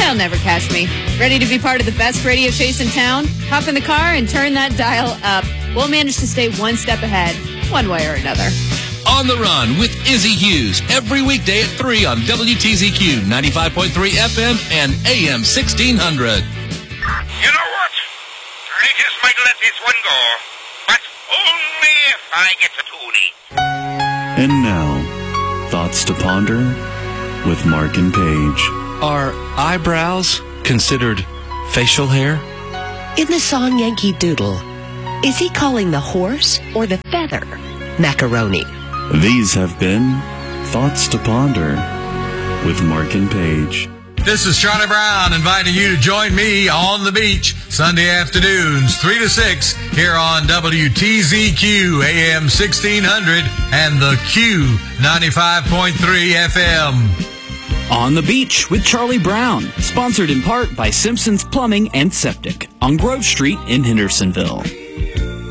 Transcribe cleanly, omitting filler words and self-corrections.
They'll never catch me. Ready to be part of the best radio chase in town? Hop in the car and turn that dial up. We'll manage to stay one step ahead, one way or another. On the Run with Izzy Hughes, every weekday at 3 on WTZQ 95.3 FM and AM 1600. You know what? I just might let this one go, but only if I get to Toonie. And now, Thoughts to Ponder with Mark and Paige. Are eyebrows considered facial hair? In the song Yankee Doodle, is he calling the horse or the feather macaroni? These have been Thoughts to Ponder with Mark and Paige. This is Charlie Brown inviting you to join me on the beach Sunday afternoons, 3 to 6, here on WTZQ AM 1600 and the Q 95.3 FM. On the Beach with Charlie Brown, sponsored in part by Simpson's Plumbing and Septic on Grove Street in Hendersonville.